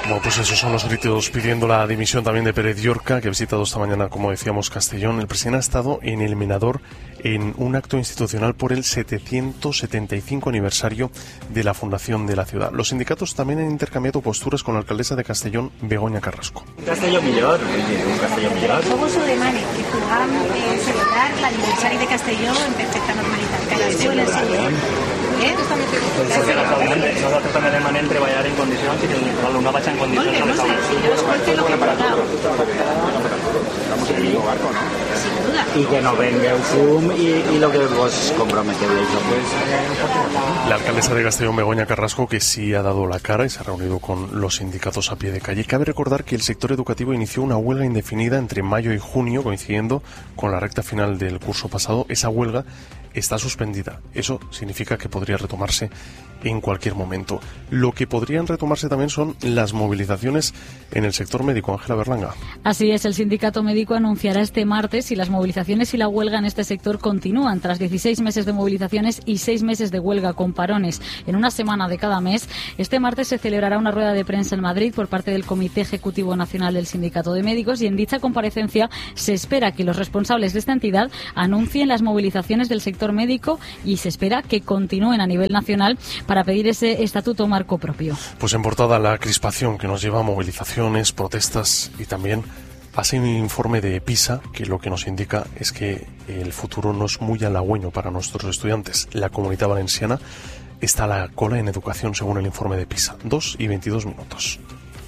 Bueno, pues esos son los gritos pidiendo la dimisión también de Pérez Llorca, que ha visitado esta mañana, como decíamos, Castellón. El presidente ha estado en el Menador en un acto institucional por el 775 aniversario de la fundación de la ciudad. Los sindicatos también han intercambiado posturas con la alcaldesa de Castellón, Begoña Carrasco. Un Castelló millor, un Castelló millor. Com us ho demane, que puguem celebrar l'aniversari de Castelló en perfecta normalitat. Cadascú en el seu lloc. Nosaltres també demanem treballar en condicions i que l'alumnat vagi en condicions. Molt bé, si jo escolto lo que parleu. Estamos en el mismo barco, ¿no? Sin duda. Y que no venga el fum y lo que vos comprometéis. La alcaldesa de Castellón, Begoña Carrasco, que sí ha dado la cara y se ha reunido con los sindicatos a pie de calle. Cabe recordar que el sector educativo inició una huelga indefinida entre mayo y junio, coincidiendo con la recta final del curso pasado. Esa huelga está suspendida. Eso significa que podría retomarse en cualquier momento. Lo que podrían retomarse también son las movilizaciones en el sector médico. Ángela Berlanga. Así es, el sindicato médico anunciará este martes si las movilizaciones y la huelga en este sector continúan tras 16 meses de movilizaciones y 6 meses de huelga con parones en una semana de cada mes. Este martes se celebrará una rueda de prensa en Madrid por parte del Comité Ejecutivo Nacional del Sindicato de Médicos y en dicha comparecencia se espera que los responsables de esta entidad anuncien las movilizaciones del sector médico y se espera que continúen a nivel nacional para pedir ese estatuto marco propio. Pues en portada la crispación que nos lleva a movilizaciones, protestas y también hace un informe de PISA que lo que nos indica es que el futuro no es muy halagüeño para nuestros estudiantes. La Comunidad Valenciana está a la cola en educación según el informe de PISA. 2:22.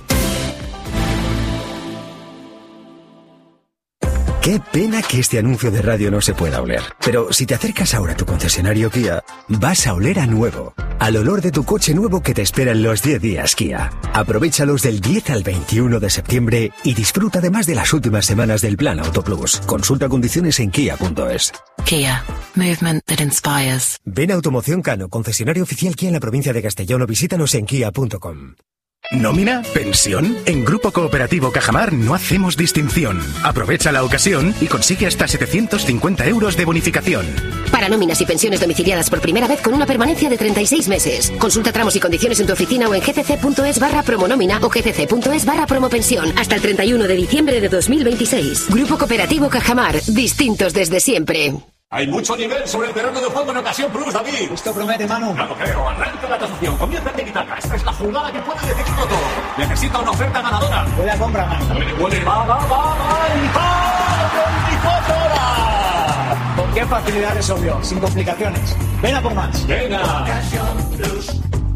Qué pena que este anuncio de radio no se pueda oler. Pero si te acercas ahora a tu concesionario Kia, vas a oler a nuevo. Al olor de tu coche nuevo que te espera en los 10 días Kia. Aprovéchalos del 10 al 21 de septiembre y disfruta además de las últimas semanas del Plan Auto Plus. Consulta condiciones en kia.es. Kia. Movement that inspires. Ven a Automoción Cano, concesionario oficial Kia en la provincia de Castellón o visítanos en kia.com. ¿Nómina? ¿Pensión? En Grupo Cooperativo Cajamar no hacemos distinción. Aprovecha la ocasión y consigue hasta 750 euros de bonificación. Para nóminas y pensiones domiciliadas por primera vez con una permanencia de 36 meses. Consulta tramos y condiciones en tu oficina o en gcc.es/promonómina o gcc.es/promopensión hasta el 31 de diciembre de 2026. Grupo Cooperativo Cajamar. Distintos desde siempre. Hay mucho nivel sobre el terreno de juego en Ocasión Plus, David. Esto promete, Manu. No lo creo. Arranca la tasación. Comienza el tiki-taka. Esta es la jugada que puede decidirlo todo. Necesita una oferta ganadora. Huele a compra, Manu. Huele. Va. ¡Y 24 horas! ¿Con qué facilidad resolvió? Sin complicaciones. Ven a por más. Venga. Ocasión Plus.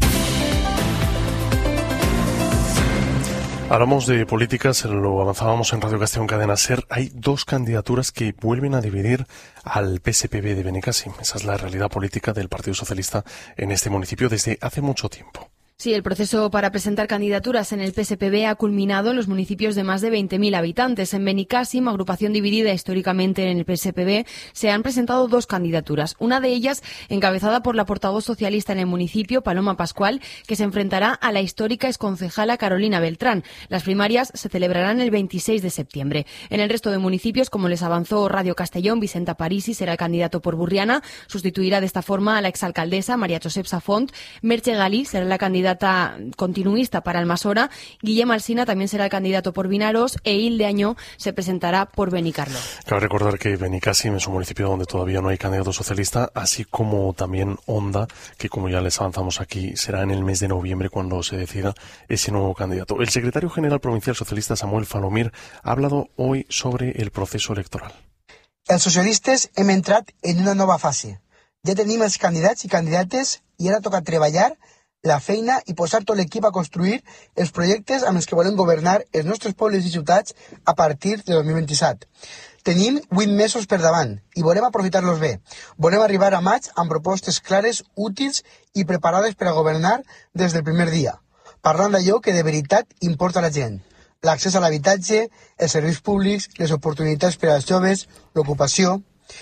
Hablamos de políticas, lo avanzábamos en Radio Castellón Cadena SER. Hay dos candidaturas que vuelven a dividir al PSPB de Benicàssim. Esa es la realidad política del Partido Socialista en este municipio desde hace mucho tiempo. Sí, el proceso para presentar candidaturas en el PSPB ha culminado en los municipios de más de 20.000 habitantes. En Benicàssim, agrupación dividida históricamente en el PSPB, se han presentado dos candidaturas. Una de ellas encabezada por la portavoz socialista en el municipio, Paloma Pascual, que se enfrentará a la histórica exconcejala Carolina Beltrán. Las primarias se celebrarán el 26 de septiembre. En el resto de municipios, como les avanzó Radio Castellón, Vicenta Parisi será el candidato por Burriana. Sustituirá de esta forma a la exalcaldesa María Josep Safont. Merche Galí será la candidata continuista para Almasora. Guillem Alsina también será el candidato por Vinaros e Hilde Añó se presentará por Benicarló. Cabe recordar que Benicàssim es un municipio donde todavía no hay candidato socialista, así como también Onda, que como ya les avanzamos aquí, será en el mes de noviembre cuando se decida ese nuevo candidato. El secretario general provincial socialista Samuel Falomir ha hablado hoy sobre el proceso electoral. Els socialistes hem entrat en una nova fase. Ja tenim els candidats i candidates i ara toca treballar la feina i posar tot l'equip a construir els projectes amb els que volem governar els nostres pobles i ciutats a partir de 2027. Tenim 8 mesos per davant i volem aprofitar-los bé. Volem arribar a maig amb propostes clares, útils i preparades per a governar des del primer dia, parlant d'allò que de veritat importa a la gent. L'accés a l'habitatge, els serveis públics, les oportunitats per als joves, l'ocupació.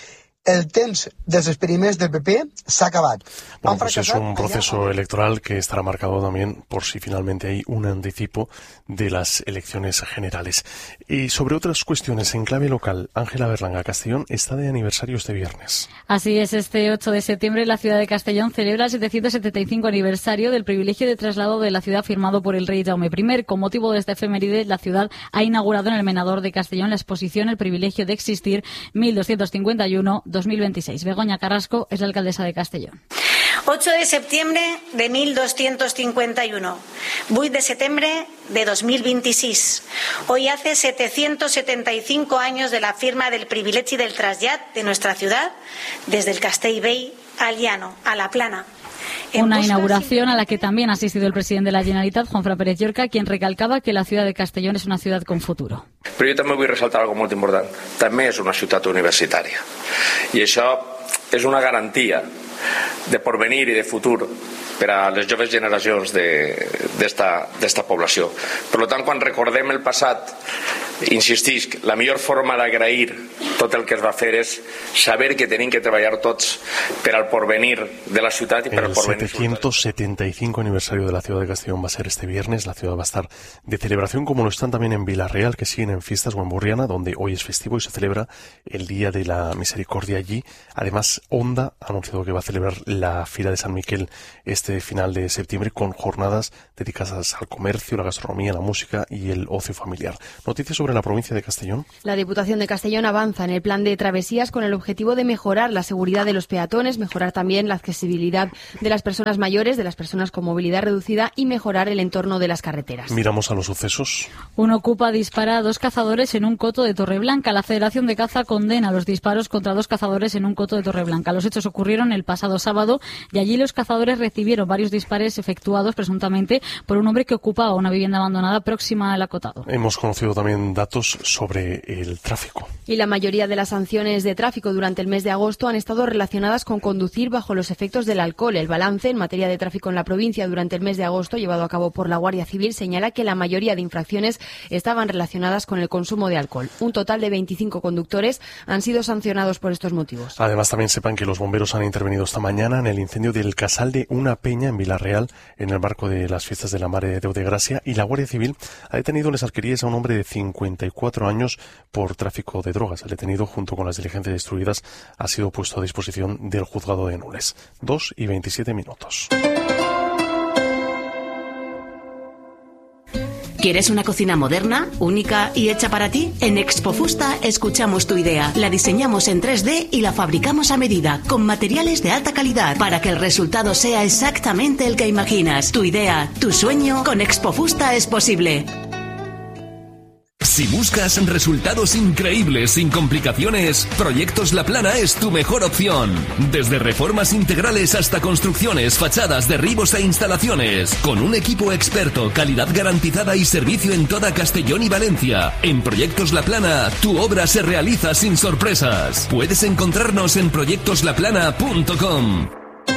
El temps dels experiments del PP s'ha acabat. Bueno, pues es un proceso electoral que estará marcado también por si finalmente hay un anticipo de las elecciones generales. Y sobre otras cuestiones en clave local, Ángela Berlanga, Castellón está de aniversario este viernes. Así es, este 8 de septiembre la ciudad de Castellón celebra el 775 aniversario del privilegio de traslado de la ciudad firmado por el rey Jaume I. Con motivo de esta efeméride, la ciudad ha inaugurado en el Menador de Castellón la exposición El privilegio de existir 1251-2026. Begoña Carrasco es la alcaldesa de Castellón. 8 de septiembre de 1251, 8 de setembre de 2026. Hoy hace 775 años de la firma del privilegi del trasllat de nuestra ciudad desde el Castellvell al llano, a la plana. Una inauguración a la que también ha asistido el presidente de la Generalitat, Juanfran Pérez Llorca, quien recalcava que la ciudad de Castellón es una ciudad con futuro. Però jo també vull ressaltar algo molt important. També és una ciutat universitària. I això és una garantia de porvenir i de futur per a les joves generacions d'esta població. Per tant, quan recordem el passat, insistisc, la millor forma d'agrair tot el que es va fer és saber que tenim que treballar tots per al porvenir de la ciutat i per al porvenir. El 775 aniversario de la ciudad de Castellón va a ser este viernes. La ciudad va a estar de celebración, como lo están también en Villarreal, que siguen en fiestas, o en Borriana, donde hoy es festivo y se celebra el Día de la Misericordia allí. Además, Onda ha anunciado que va a celebrar la Fira de San Miquel este final de septiembre con jornadas dedicadas al comercio, la gastronomía, la música y el ocio familiar. Noticias sobre la provincia de Castellón. La Diputación de Castellón avanza en el plan de travesías con el objetivo de mejorar la seguridad de los peatones, mejorar también la accesibilidad de las personas mayores, de las personas con movilidad reducida y mejorar el entorno de las carreteras. Miramos a los sucesos. Un ocupa dispara a 2 cazadores en un coto de Torreblanca. La Federación de Caza condena los disparos contra 2 cazadores en un coto de Torreblanca. Los hechos ocurrieron el pasado sábado y allí los cazadores recibieron varios disparos efectuados presuntamente por un hombre que ocupaba una vivienda abandonada próxima al acotado. Hemos conocido también datos sobre el tráfico. Y la mayoría de las sanciones de tráfico durante el mes de agosto han estado relacionadas con conducir bajo los efectos del alcohol. El balance en materia de tráfico en la provincia durante el mes de agosto, llevado a cabo por la Guardia Civil, señala que la mayoría de infracciones estaban relacionadas con el consumo de alcohol. Un total de 25 conductores han sido sancionados por estos motivos. Además, también sepan que los bomberos han intervenido esta mañana en el incendio del Casal de una Peña en Villarreal, en el marco de las fiestas de la Mare de Déu de Gracia, y la Guardia Civil ha detenido en las alquerías a un hombre de 54 años por tráfico de drogas. El detenido, junto con las diligencias instruidas, ha sido puesto a disposición del juzgado de Nules. 2:27. ¿Quieres una cocina moderna, única y hecha para ti? En Expofusta escuchamos tu idea, la diseñamos en 3D y la fabricamos a medida, con materiales de alta calidad, para que el resultado sea exactamente el que imaginas. Tu idea, tu sueño, con Expofusta es posible. Si buscas resultados increíbles sin complicaciones, Proyectos La Plana es tu mejor opción. Desde reformas integrales hasta construcciones, fachadas, derribos e instalaciones. Con un equipo experto, calidad garantizada y servicio en toda Castellón y Valencia. En Proyectos La Plana, tu obra se realiza sin sorpresas. Puedes encontrarnos en proyectoslaplana.com.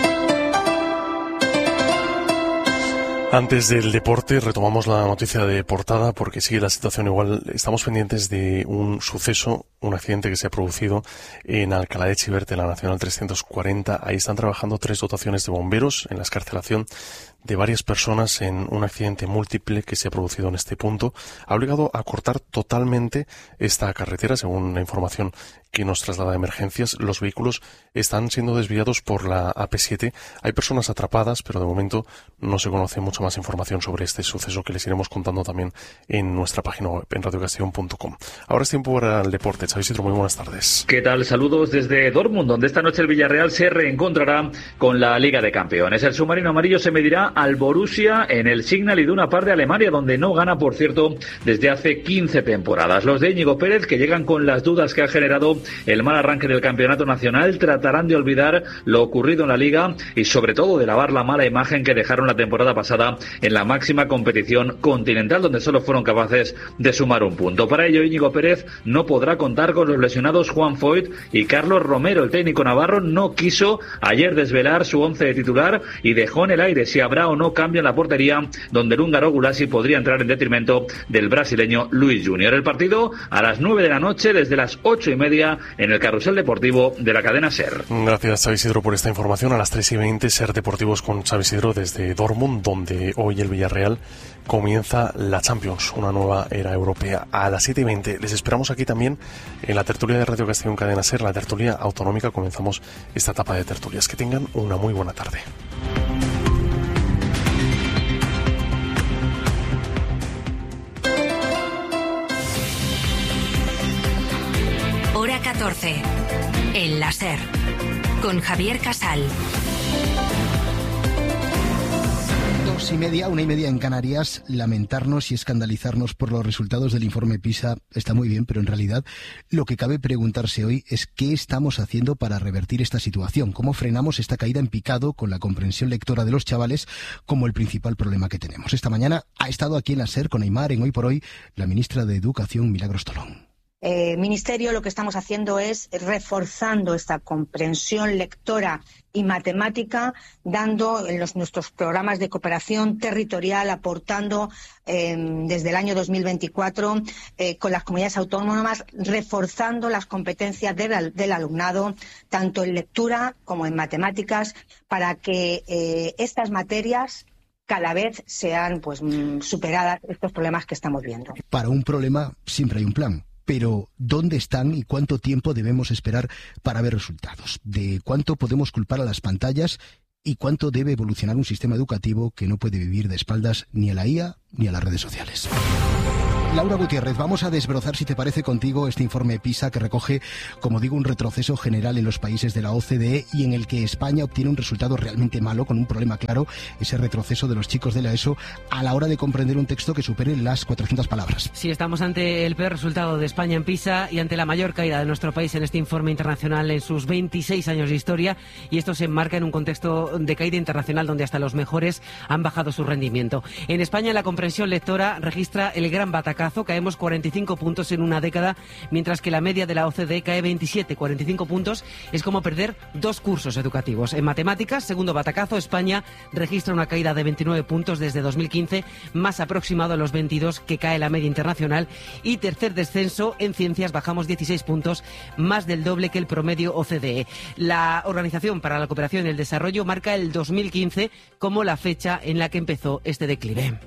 Antes del deporte, retomamos la noticia de portada porque sigue la situación igual. Estamos pendientes de un suceso, un accidente que se ha producido en Alcalá de Chiverte, la Nacional 340. Ahí están trabajando 3 dotaciones de bomberos en la excarcelación de varias personas en un accidente múltiple que se ha producido en este punto. Ha obligado a cortar totalmente esta carretera, según la información que nos traslada a Emergencias. Los vehículos están siendo desviados por la AP7. Hay personas atrapadas, pero de momento no se conoce mucho más información sobre este suceso, que les iremos contando también en nuestra página web, en radiocastellón.com. Ahora es tiempo para el deporte. Xavi Sitro, muy buenas tardes. ¿Qué tal? Saludos desde Dortmund, donde esta noche el Villarreal se reencontrará con la Liga de Campeones. El submarino amarillo se medirá al Borussia en el Signal Iduna Park de Alemania, donde no gana, por cierto, desde hace 15 temporadas. Los de Íñigo Pérez, que llegan con las dudas que ha generado el mal arranque del campeonato nacional, tratarán de olvidar lo ocurrido en la Liga y sobre todo de lavar la mala imagen que dejaron la temporada pasada en la máxima competición continental, donde solo fueron capaces de sumar un punto. Para ello, Íñigo Pérez no podrá contar contar con los lesionados Juan Foyt y Carlos Romero. El técnico navarro no quiso ayer desvelar su once de titular y dejó en el aire si habrá o no cambio en la portería, donde el húngaro Gulasi podría entrar en detrimento del brasileño Luis Junior. El partido a las 9 de la noche, desde las 8:30 en el Carrusel Deportivo de la cadena SER. Gracias, Xavi Isidro, por esta información. A las 3:20, SER Deportivos con Xavi Isidro desde Dortmund, donde hoy el Villarreal comienza la Champions, una nueva era europea. A las 7:20 les esperamos aquí también en la tertulia de Radio Castellón Cadena SER, la tertulia autonómica. Comenzamos esta etapa de tertulias. Que tengan una muy buena tarde. Hora 14, en la SER, con Javier Casal. 2:30, 1:30 en Canarias. Lamentarnos y escandalizarnos por los resultados del informe PISA está muy bien, pero en realidad lo que cabe preguntarse hoy es qué estamos haciendo para revertir esta situación, cómo frenamos esta caída en picado con la comprensión lectora de los chavales como el principal problema que tenemos. Esta mañana ha estado aquí en la SER con Aimar en Hoy por Hoy la ministra de Educación, Milagros Tolón. Ministerio, lo que estamos haciendo es reforzando esta comprensión lectora y matemática, dando en nuestros programas de cooperación territorial, aportando desde el año 2024 con las comunidades autónomas, reforzando las competencias del alumnado, tanto en lectura como en matemáticas, para que estas materias cada vez sean superadas estos problemas que estamos viendo. Para un problema siempre hay un plan. Pero, ¿dónde están y cuánto tiempo debemos esperar para ver resultados? ¿De cuánto podemos culpar a las pantallas y cuánto debe evolucionar un sistema educativo que no puede vivir de espaldas ni a la IA ni a las redes sociales? Laura Gutiérrez, vamos a desbrozar, si te parece, contigo este informe PISA que recoge, como digo, un retroceso general en los países de la OCDE y en el que España obtiene un resultado realmente malo, con un problema claro, ese retroceso de los chicos de la ESO a la hora de comprender un texto que supere las 400 palabras. Sí, estamos ante el peor resultado de España en PISA y ante la mayor caída de nuestro país en este informe internacional en sus 26 años de historia, y esto se enmarca en un contexto de caída internacional donde hasta los mejores han bajado su rendimiento. En España la comprensión lectora registra el gran batacazo. Caemos 45 puntos en una década, mientras que la media de la OCDE cae 27. 45 puntos es como perder 2 cursos educativos. En matemáticas, segundo batacazo, España registra una caída de 29 puntos desde 2015, más aproximado a los 22 que cae la media internacional. Y tercer descenso, en ciencias bajamos 16 puntos, más del doble que el promedio OCDE. La Organización para la Cooperación y el Desarrollo marca el 2015 como la fecha en la que empezó este declive.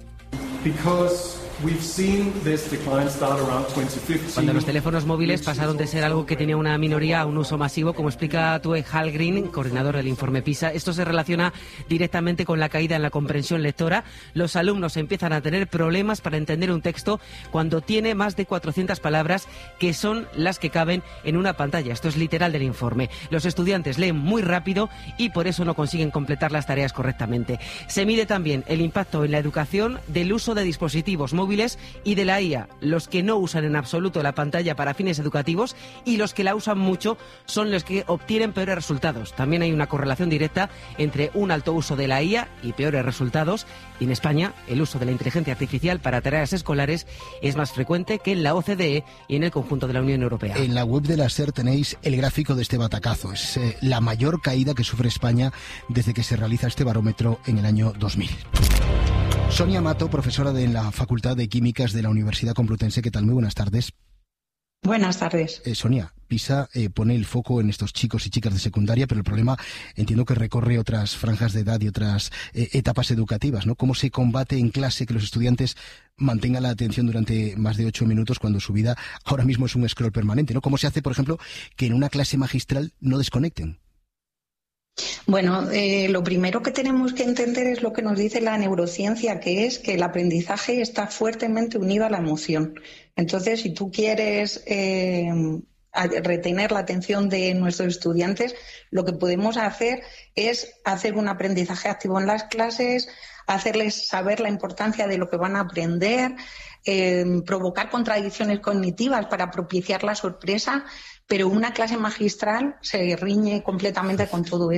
Cuando los teléfonos móviles pasaron de ser algo que tenía una minoría a un uso masivo, como explica Tue Hallgren, coordinador del informe PISA, esto se relaciona directamente con la caída en la comprensión lectora. Los alumnos empiezan a tener problemas para entender un texto cuando tiene más de 400 palabras, que son las que caben en una pantalla. Esto es literal del informe. Los estudiantes leen muy rápido y por eso no consiguen completar las tareas correctamente. Se mide también el impacto en la educación del uso de dispositivos móviles y de la IA. Los que no usan en absoluto la pantalla para fines educativos y los que la usan mucho son los que obtienen peores resultados. También hay una correlación directa entre un alto uso de la IA y peores resultados. Y en España, el uso de la inteligencia artificial para tareas escolares es más frecuente que en la OCDE y en el conjunto de la Unión Europea. En la web de la SER tenéis el gráfico de este batacazo. Es la mayor caída que sufre España desde que se realiza este barómetro en el año 2000. Sonia Mato, profesora de la Facultad de Químicas de la Universidad Complutense. ¿Qué tal? Muy buenas tardes. Buenas tardes. Sonia, PISA pone el foco en estos chicos y chicas de secundaria, pero el problema entiendo que recorre otras franjas de edad y otras etapas educativas, ¿no? ¿Cómo se combate en clase que los estudiantes mantengan la atención durante más de 8 minutos cuando su vida ahora mismo es un scroll permanente, ¿no? ¿Cómo se hace, por ejemplo, que en una clase magistral no desconecten? Bueno, lo primero que tenemos que entender es lo que nos dice la neurociencia, que es que el aprendizaje está fuertemente unido a la emoción. Entonces, si tú quieres retener la atención de nuestros estudiantes, lo que podemos hacer es hacer un aprendizaje activo en las clases, hacerles saber la importancia de lo que van a aprender, provocar contradicciones cognitivas para propiciar la sorpresa, pero una clase magistral se riñe completamente con todo esto.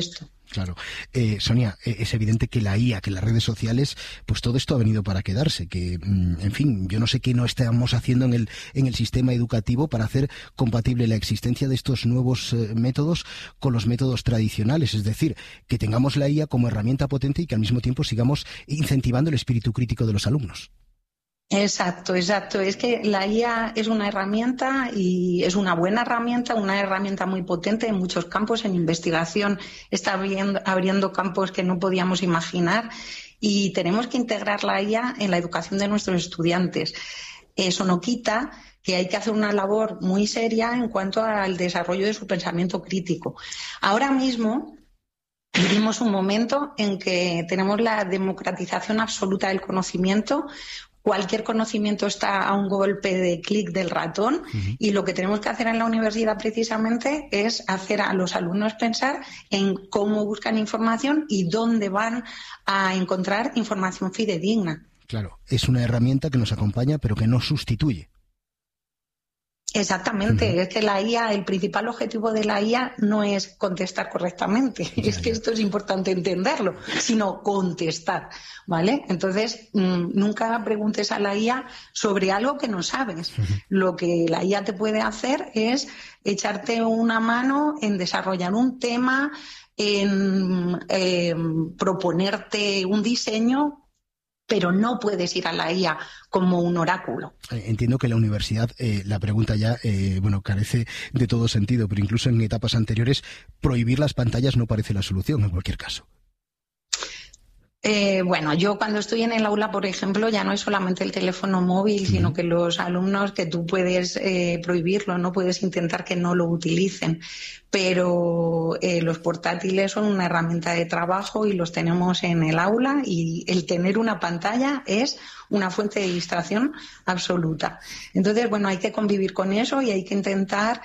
Claro. Sonia, es evidente que la IA, que las redes sociales, pues todo esto ha venido para quedarse, que, en fin, yo no sé qué no estamos haciendo en el sistema educativo para hacer compatible la existencia de estos nuevos métodos con los métodos tradicionales, es decir, que tengamos la IA como herramienta potente y que al mismo tiempo sigamos incentivando el espíritu crítico de los alumnos. Exacto. Es que la IA es una herramienta y es una buena herramienta, una herramienta muy potente en muchos campos. En investigación está abriendo campos que no podíamos imaginar y tenemos que integrar la IA en la educación de nuestros estudiantes. Eso no quita que hay que hacer una labor muy seria en cuanto al desarrollo de su pensamiento crítico. Ahora mismo vivimos un momento en que tenemos la democratización absoluta del conocimiento. Cualquier conocimiento está a un golpe de clic del ratón y lo que tenemos que hacer en la universidad precisamente es hacer a los alumnos pensar en cómo buscan información y dónde van a encontrar información fidedigna. Claro, es una herramienta que nos acompaña pero que no sustituye. Exactamente, es que la IA, el principal objetivo de la IA no es contestar correctamente, es que esto es importante entenderlo, sino contestar, ¿vale? Entonces, nunca preguntes a la IA sobre algo que no sabes. Lo que la IA te puede hacer es echarte una mano en desarrollar un tema, en proponerte un diseño, pero no puedes ir a la IA como un oráculo. Entiendo que la universidad, la pregunta ya, carece de todo sentido, pero incluso en etapas anteriores, prohibir las pantallas no parece la solución en cualquier caso. Yo cuando estoy en el aula, por ejemplo, ya no es solamente el teléfono móvil, sino que los alumnos, que tú puedes prohibirlo, no puedes intentar que no lo utilicen, pero los portátiles son una herramienta de trabajo y los tenemos en el aula y el tener una pantalla es una fuente de distracción absoluta. Entonces, hay que convivir con eso y hay que intentar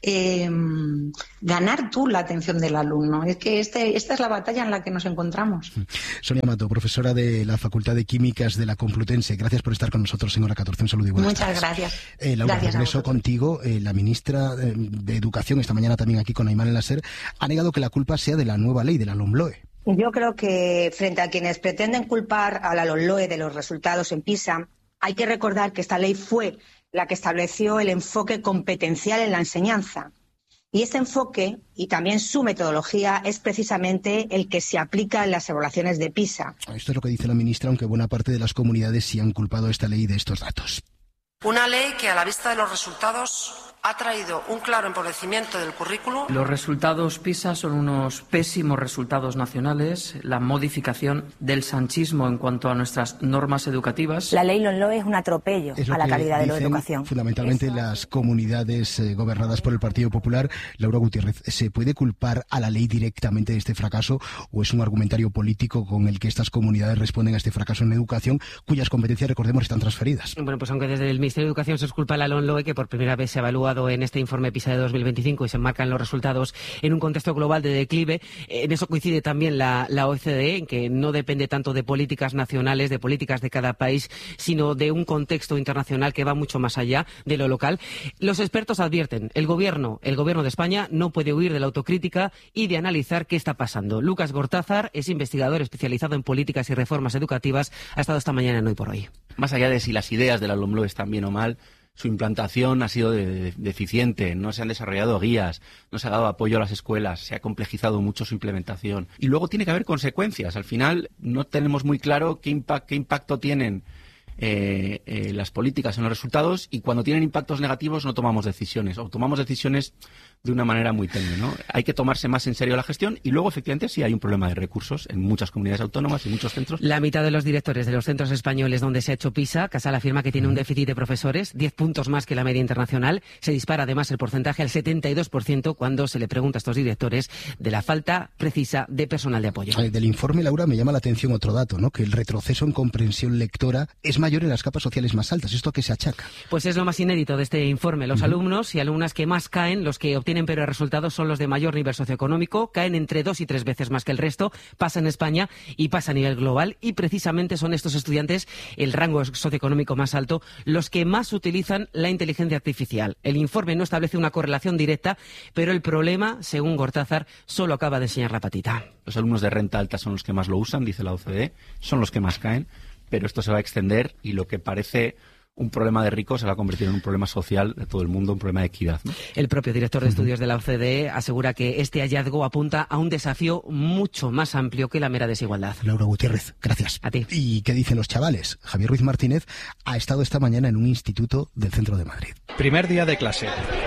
ganar tú la atención del alumno. Es que esta es la batalla en la que nos encontramos. Sonia Mato, profesora de la Facultad de Químicas de la Complutense, gracias por estar con nosotros en Hora 14. Un saludo y buenas tardes. Muchas gracias. Laura, gracias regreso contigo. La ministra de Educación, esta mañana también aquí con Ayman El Nasser, ha negado que la culpa sea de la nueva ley, de la LOMLOE. Yo creo que frente a quienes pretenden culpar a la LOMLOE de los resultados en PISA, hay que recordar que esta ley fue la que estableció el enfoque competencial en la enseñanza. Y ese enfoque, y también su metodología, es precisamente el que se aplica en las evaluaciones de PISA. Esto es lo que dice la ministra, aunque buena parte de las comunidades sí han culpado a esta ley de estos datos. Una ley que, a la vista de los resultados, ha traído un claro empobrecimiento del currículo. Los resultados PISA son unos pésimos resultados nacionales, la modificación del sanchismo en cuanto a nuestras normas educativas. La ley LOMLOE es un atropello a la calidad de la educación. Fundamentalmente las comunidades gobernadas por el Partido Popular. Laura Gutiérrez, ¿se puede culpar a la ley directamente de este fracaso o es un argumentario político con el que estas comunidades responden a este fracaso en educación, cuyas competencias, recordemos, están transferidas? Bueno, pues aunque desde el Ministerio de Educación se culpa a la LOMLOE, que por primera vez se evalúa en este informe PISA de 2025 y se enmarcan los resultados en un contexto global de declive. En eso coincide también la OCDE, en que no depende tanto de políticas nacionales, de políticas de cada país, sino de un contexto internacional que va mucho más allá de lo local. Los expertos advierten, el gobierno de España no puede huir de la autocrítica y de analizar qué está pasando. Lucas Gortázar es investigador especializado en políticas y reformas educativas. Ha estado esta mañana en Hoy por Hoy. Más allá de si las ideas de la LOMLOE están bien o mal, su implantación ha sido deficiente, no se han desarrollado guías, no se ha dado apoyo a las escuelas, se ha complejizado mucho su implementación. Y luego tiene que haber consecuencias. Al final no tenemos muy claro qué impacto tienen las políticas en los resultados, y cuando tienen impactos negativos no tomamos decisiones, o tomamos decisiones de una manera muy tenue, ¿no? Hay que tomarse más en serio la gestión y luego, efectivamente, sí hay un problema de recursos en muchas comunidades autónomas y muchos centros. La mitad de los directores de los centros españoles donde se ha hecho PISA, Casal afirma que tiene un déficit de profesores, 10 puntos más que la media internacional. Se dispara además el porcentaje al 72% cuando se le pregunta a estos directores de la falta precisa de personal de apoyo. Del informe, Laura, me llama la atención otro dato, ¿no? Que el retroceso en comprensión lectora es mayor mayor en las capas sociales más altas. ¿Esto a qué se achaca? Pues es lo más inédito de este informe. Los alumnos y alumnas que más caen, los que obtienen peores resultados, son los de mayor nivel socioeconómico. Caen entre 2 y 3 veces más que el resto. Pasa en España y pasa a nivel global. Y precisamente son estos estudiantes, el rango socioeconómico más alto, los que más utilizan la inteligencia artificial. El informe no establece una correlación directa, pero el problema, según Gortázar, solo acaba de enseñar la patita. Los alumnos de renta alta son los que más lo usan, dice la OCDE, son los que más caen, pero esto se va a extender y lo que parece un problema de ricos se va a convertir en un problema social de todo el mundo, un problema de equidad, ¿no? El propio director de estudios de la OCDE asegura que este hallazgo apunta a un desafío mucho más amplio que la mera desigualdad. Laura Gutiérrez, gracias. A ti. ¿Y qué dicen los chavales? Javier Ruiz Martínez ha estado esta mañana en un instituto del centro de Madrid. Primer día de clase.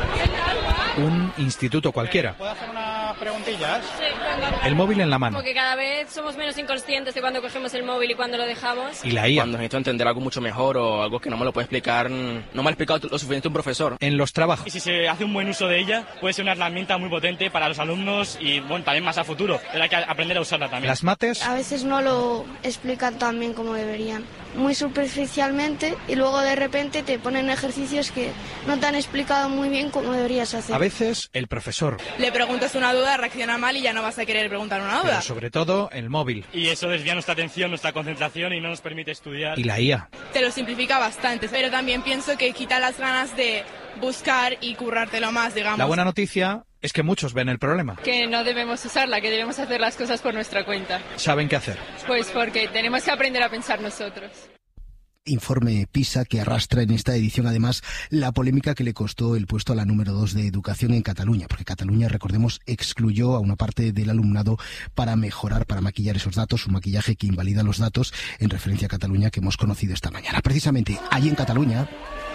Un instituto cualquiera. ¿Puedo hacer unas preguntillas? Sí, venga. El móvil en la mano. Como que cada vez somos menos inconscientes de cuando cogemos el móvil y cuando lo dejamos. Y la IA. Cuando necesito entender algo mucho mejor o algo que no me lo puede explicar, no me ha explicado lo suficiente un profesor. En los trabajos. Y si se hace un buen uso de ella, puede ser una herramienta muy potente para los alumnos y bueno, también más a futuro. Pero hay que aprender a usarla también. Las mates. A veces no lo explican tan bien como deberían. Muy superficialmente y luego de repente te ponen ejercicios que no te han explicado muy bien cómo deberías hacer. A veces el profesor. Le preguntas una duda, reacciona mal y ya no vas a querer preguntar una duda. Pero sobre todo el móvil. Y eso desvía nuestra atención, nuestra concentración y no nos permite estudiar. Y la IA. Te lo simplifica bastante, pero también pienso que quita las ganas de buscar y currártelo más, digamos. La buena noticia es que muchos ven el problema. Que no debemos usarla, que debemos hacer las cosas por nuestra cuenta. Saben qué hacer. Pues porque tenemos que aprender a pensar nosotros. Informe PISA que arrastra en esta edición además la polémica que le costó el puesto a la número 2 de educación en Cataluña, porque Cataluña, recordemos, excluyó a una parte del alumnado para mejorar, para maquillar esos datos, un maquillaje que invalida los datos en referencia a Cataluña que hemos conocido esta mañana. Precisamente allí en Cataluña,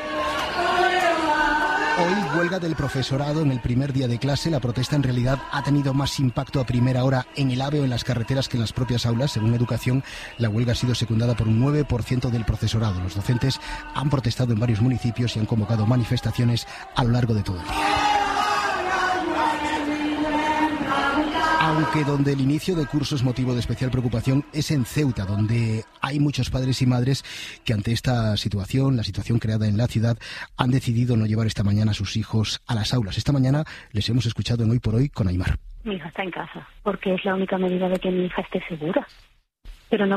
hoy huelga del profesorado en el primer día de clase. La protesta en realidad ha tenido más impacto a primera hora en el AVE o en las carreteras que en las propias aulas. Según Educación, la huelga ha sido secundada por un 9% del profesorado. Los docentes han protestado en varios municipios y han convocado manifestaciones a lo largo de todo el día. Aunque donde el inicio de curso es motivo de especial preocupación es en Ceuta, donde hay muchos padres y madres que ante esta situación, la situación creada en la ciudad, han decidido no llevar esta mañana a sus hijos a las aulas. Esta mañana les hemos escuchado en Hoy por Hoy con Aymar. Mi hija está en casa, porque es la única medida de que mi hija esté segura. Pero no